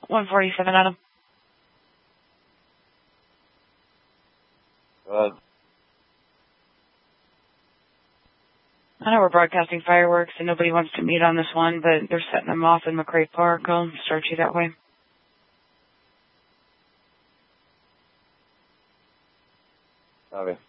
147, Adam. I know we're broadcasting fireworks and nobody wants to meet on this one, but they're setting them off in McRae Park. I'll start you that way. Okay.